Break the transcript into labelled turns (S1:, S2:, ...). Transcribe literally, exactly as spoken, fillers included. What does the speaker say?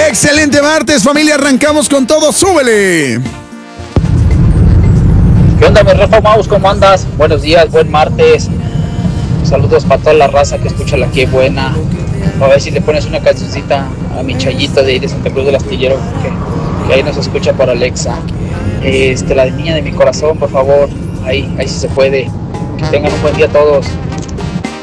S1: Excelente martes, familia, arrancamos con todo, súbele.
S2: ¿Qué onda, mi Rafa Maus? ¿Cómo andas? Buenos días, buen martes. Saludos para toda la raza que escucha la que buena. A ver si le pones una cancioncita a mi chayito de ahí de Santa Cruz del Astillero, que, que ahí nos escucha por Alexa. Este, la de Niña de mi Corazón, por favor. Ahí, ahí sí se puede. Que tengan un buen día todos.